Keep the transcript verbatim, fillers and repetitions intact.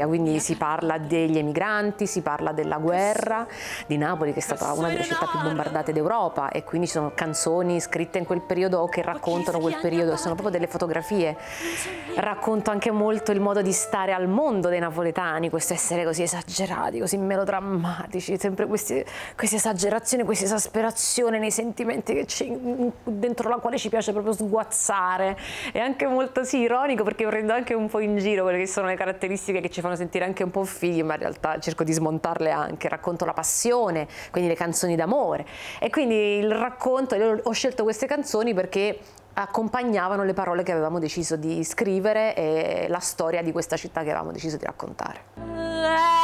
Quindi si parla degli emigranti, si parla della guerra, di Napoli che è stata una delle città più bombardate d'Europa, e quindi ci sono canzoni scritte in quel periodo che raccontano quel periodo, sono proprio delle fotografie. Racconto anche molto il modo di stare al mondo dei napoletani, questo essere così esagerati, così melodrammatici, sempre questi, queste esagerazioni, questa esasperazione nei sentimenti che ci, dentro la quale ci piace proprio sguazzare. È anche molto sì, ironico, perché prendo anche un po' in giro quelle che sono le caratteristiche che ci fanno sentire anche un po' fighi, ma in realtà cerco di smontarle anche. Racconto la passione, quindi le canzoni d'amore, e quindi il racconto, ho scelto queste canzoni perché accompagnavano le parole che avevamo deciso di scrivere e la storia di questa città che avevamo deciso di raccontare.